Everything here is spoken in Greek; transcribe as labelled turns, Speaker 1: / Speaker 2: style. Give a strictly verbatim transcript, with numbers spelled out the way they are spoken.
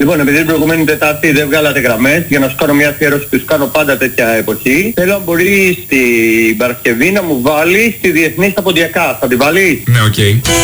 Speaker 1: Λοιπόν, επειδή την προηγούμενη Τετάρτη δεν βγάλατε γραμμές, για να σου κάνω μια αφιέρωση που σου κάνω πάντα τέτοια εποχή, θέλω αν μπορεί στην Παρασκευή να μου βάλει στη Διεθνή στα Ποντιακά. Θα την βάλει?
Speaker 2: Ναι, οκ. Okay.